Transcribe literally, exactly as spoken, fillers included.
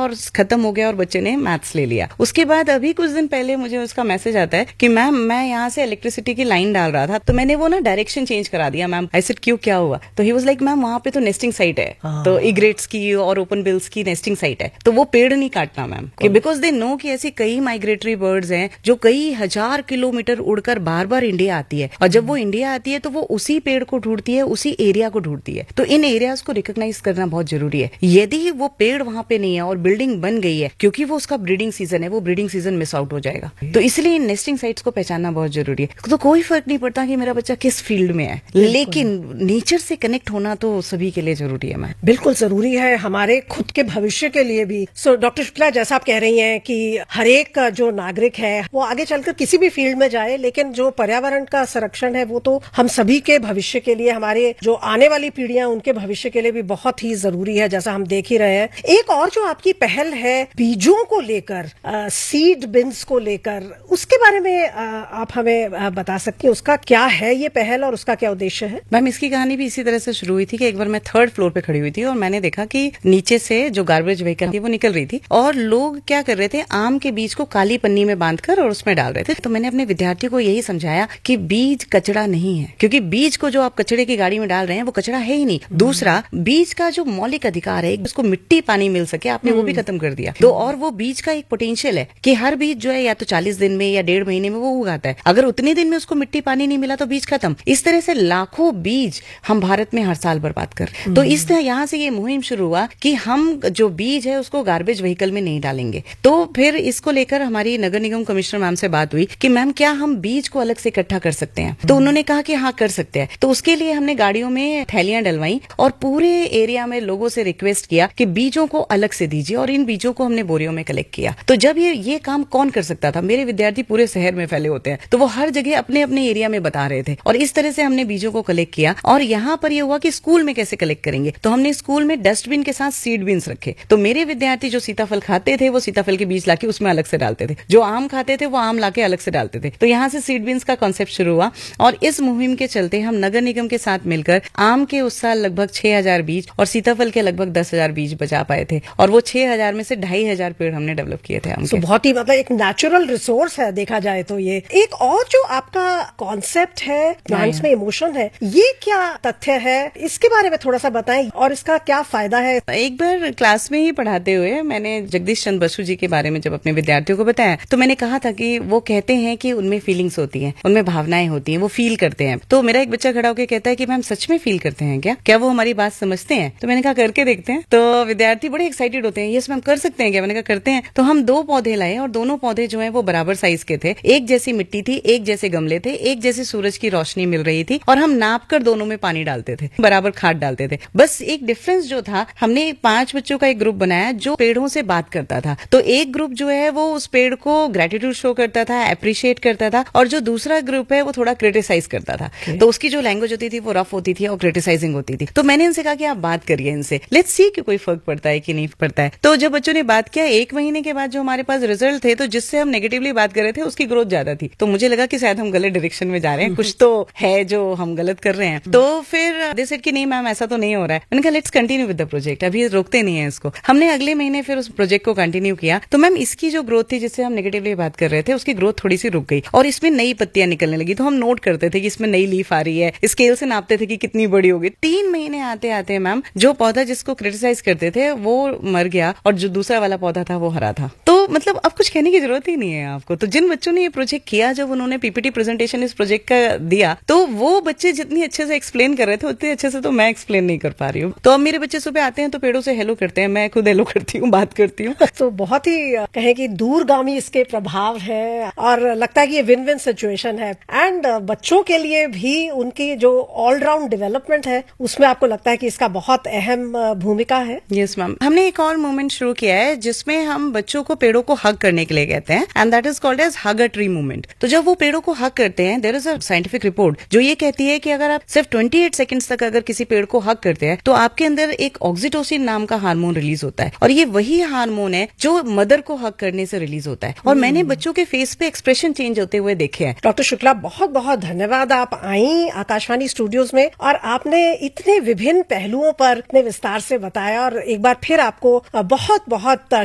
और खत्म हो गया और बच्चे ने मैथ्स ले लिया। उसके बाद अभी कुछ दिन पहले मुझे उसका मैसेज आता है कि मैम मैं यहाँ से इलेक्ट्रिसिटी की लाइन डाल रहा था, तो मैंने वो ना डायरेक्शन चेंज करा दिया मैम। आई सेड क्यों, क्या हुआ? तो ही वाज लाइक मैम वहां पे तो नेस्टिंग साइट है, तो इग्रेट्स की और ओपन बिल्स की नेस्टिंग साइट है, तो वो पेड़ नहीं काटना मैम, कि बिकॉज दे नो कि ऐसी कई माइग्रेटरी बर्ड्स हैं जो कई हजार किलोमीटर उड़कर बार बार इंडिया आती है, और जब वो इंडिया आती है तो वो उसी पेड़ को ढूंढती है, उसी एरिया को ढूंढती है। तो इन एरियाज को रिकॉग्नाइज करना बहुत जरूरी है। यदि वो पेड़ वहां पे नहीं है और बिल्डिंग बन गई है, क्योंकि वो उसका ब्रीडिंग सीजन है, वो ब्रीडिंग सीजन मिस आउट हो जाएगा। तो इसलिए इन नेस्टिंग साइट्स को पहचानना बहुत जरूरी है। तो कोई फर्क नहीं पड़ता कि मेरा बच्चा किस फील्ड में है, लेकिन नेचर से कनेक्ट होना तो सभी के लिए जरूरी है। मैम बिल्कुल जरूरी है, हमारे खुद के भविष्य के लिए भी। सो डॉक्टर शुक्ला, जैसा आप कह रही हैं कि हर एक जो नागरिक है वो आगे चलकर किसी भी फील्ड में जाए, लेकिन जो पर्यावरण का संरक्षण है वो तो हम सभी के भविष्य के लिए, हमारे जो आने वाली पीढ़ियां उनके भविष्य के लिए भी बहुत ही जरूरी है, जैसा हम देख ही रहे हैं। एक और जो आपकी पहल है बीजों को लेकर, सीड बिन्स को लेकर, उसके बारे में आ, आप हमें आ, बता सकती हैं उसका क्या है ये पहल और उसका क्या उद्देश्य है? मैम इसकी कहानी भी इसी तरह से शुरू हुई थी कि एक बार मैं थर्ड फ्लोर पे खड़ी हुई थी और मैंने देखा कि नीचे से जो गार्बेज व्हीकल थी वो निकल रही थी और लोग क्या कर रहे थे, आम के बीज को काली पन्नी में बांधकर और उसमें डाल रहे थे। तो मैंने अपने विद्यार्थियों को यही समझाया कि बीज कचरा नहीं है, क्योंकि बीज को जो आप कचरे की गाड़ी में डाल रहे हैं वो कचरा है ही नहीं। दूसरा, बीज का जो मौलिक अधिकार है उसको मिट्टी पानी मिल सके, आपने वो भी खत्म कर दिया। तो और वो बीज का एक पोटेंशियल है कि हर बीज जो है या तो चालीस दिन में या डेढ़ महीने में वो उगाता है, अगर उतने दिन में उसको मिट्टी पानी नहीं मिला तो बीज खत्म। इस तरह से लाखों बीज हम भारत में हर साल बर्बाद कर। तो इस तरह यहाँ से ये मुहिम शुरू हुआ कि हम जो बीज है उसको गार्बेज व्हीकल में नहीं डालेंगे। तो फिर इसको लेकर हमारी नगर निगम कमिश्नर मैम से बात हुई कि मैम क्या हम बीज को अलग से इकट्ठा कर सकते हैं? तो उन्होंने कहा कि हाँ कर सकते हैं। तो उसके लिए हमने गाड़ियों में थैलियां डलवाई और पूरे एरिया में लोगों से रिक्वेस्ट किया कि बीजों को अलग से दीजिए, और इन बीजों को हमने बोरियों में कलेक्ट किया। तो जब ये ये काम कौन कर सकता था? मेरे विद्यार्थी पूरे शहर में फैले होते हैं, तो वो हर जगह अपने अपने एरिया में बता रहे थे, और इस तरह से हमने बीजों को कलेक्ट किया। और यहाँ पर ये हुआ कि स्कूल में कैसे कलेक्ट करेंगे, तो हमने स्कूल में डस्टबिन के साथ सीड बीन्स रखे। तो मेरे विद्यार्थी जो सीताफल खाते थे वो सीताफल के बीज लाके उसमें अलग से डालते थे, जो आम खाते थे वो आम लाके अलग से डालते थे। तो यहाँ से सीड बीन्स का कॉन्सेप्ट शुरू हुआ, और इस मुहिम के चलते हम नगर निगम के साथ मिलकर आम के उस साल लगभग छह हजार बीज और सीताफल के लगभग दस हजार बीज बचा पाए थे, और वो छह हजार में से ढाई हजार पेड़ हमने डेवलप किए थे। तो बहुत ही मतलब एक नेचुरल रिसोर्स है देखा जाए तो। ये एक और जो आपका कॉन्सेप्ट है, प्लांट्स में इमोशन है, ये क्या तथ्य है, इसके बारे में थोड़ा सा बताएं और इसका क्या फायदा है? एक बार क्लास में ही पढ़ाते हुए मैंने जगदीश चंद्र बसु जी के बारे में जब अपने विद्यार्थियों को बताया, तो मैंने कहा था कि वो कहते हैं कि उनमें फीलिंग्स होती हैं, उनमें भावनाएं होती हैं, वो फील करते हैं। तो मेरा एक बच्चा खड़ा होकर कहता है कि मैम सच में फील करते हैं क्या? क्या वो हमारी बात समझते हैं? तो मैंने कहा करके देखते हैं। तो विद्यार्थी बड़े एक्साइटेड होते हैं, यस मैम कर सकते हैं क्या? मैंने कहा करते हैं। तो हम दो पौधे लाए और दोनों पौधे जो है वो बराबर साइज के थे, एक जैसी मिट्टी थी, एक जैसे गमले थे, एक जैसे सूरज की रोशनी मिल रही थी, और हम नाप कर दोनों में पानी डालते थे, बराबर खाद डालते थे। बस एक डिफरेंस जो था, हमने पांच बच्चों का एक ग्रुप बनाया जो पेड़ों से बात करता था। तो एक ग्रुप जो है वो उस पेड़ को ग्रेटिट्यूड शो करता था, अप्रिशिएट करता था, और जो दूसरा ग्रुप है वो थोड़ा क्रिटिसाइज करता था। okay. तो उसकी जो लैंग्वेज होती थी वो रफ होती थी और क्रिटिसाइजिंग होती थी। तो मैंने इनसे कहा कि आप बात करिए इनसे, लेट्स सी कि कोई फर्क पड़ता है कि नहीं पड़ता है। तो जब बच्चों ने बात किया, एक महीने के बाद जो हमारे पास रिजल्ट थे, तो जिससे हम नेगेटिवली बात कर रहे थे उसकी ग्रोथ ज्यादा थी। तो मुझे लगा कि शायद हम गलत डायरेक्शन में जा रहे हैं, कुछ तो है जो हम गलत कर रहे हैं। तो फिर दे सेड कि नहीं मैम ऐसा तो नहीं हो रहा है। मैंने कहा let's continue with the project, अभी रोकते नहीं है इसको। हमने अगले महीने फिर उस प्रोजेक्ट को कंटिन्यू किया। तो मैम इसकी जो ग्रोथ थी, जिससे हम नेगेटिवली बात कर रहे थे, उसकी ग्रोथ थोड़ी सी रुक गई और इसमें नई पत्तियां निकलने लगी। तो हम नोट करते थे कि इसमें नई लीफ आ रही है, स्केल से नापते थे कि कितनी बड़ी होगी। तीन महीने आते आते मैम जो पौधा जिसको क्रिटिसाइज करते थे वो मर गया, और जो दूसरा वाला पौधा था वो हरा था। तो मतलब अब कुछ कहने की जरूरत ही नहीं है आपको। तो जिन बच्चों ने ये प्रोजेक्ट किया, जब उन्होंने पीपीटी प्रेजेंटेशन इस प्रोजेक्ट का दिया, तो वो बच्चे जितनी अच्छे से एक्सप्लेन कर रहे थे उतने अच्छे से तो मैं एक्सप्लेन नहीं कर पा रही हूँ। तो अब मेरे बच्चे सुबह आते हैं तो पेड़ों से हेलो करते हैं, मैं खुद हेलो करती हूँ, बात करती हूँ। तो बहुत ही कहें कि दूरगामी इसके प्रभाव है, और लगता है कि ये विन विन सिचुएशन है। एंड बच्चों के लिए भी उनकी जो ऑलराउंड डेवलपमेंट है उसमें आपको लगता है कि इसका बहुत अहम भूमिका है? यस मैम, हमने एक और मूवमेंट शुरू किया है जिसमें हम बच्चों को पेड़ों को हग करने के लिए कहते हैं, and that is called as hug a tree movement. तो जब वो पेड़ों को हग करते हैं, there is a scientific report जो ये कहती है कि अगर आप सिर्फ अट्ठाईस सेकंड्स तक अगर किसी पेड़ को हग करते हैं तो आपके अंदर एक ऑक्सीटोसिन नाम का हार्मोन रिलीज होता है, और ये वही हार्मोन है जो मदर को हग करने से रिलीज होता है। और मैंने बच्चों के फेस पे एक्सप्रेशन चेंज होते हुए देखे हैं। डॉक्टर शुक्ला, बहुत बहुत धन्यवाद, आप आई आकाशवाणी स्टूडियोज में और आपने इतने विभिन्न पहलुओं पर इतने विस्तार से बताया, और एक बार फिर आपको बहुत बहुत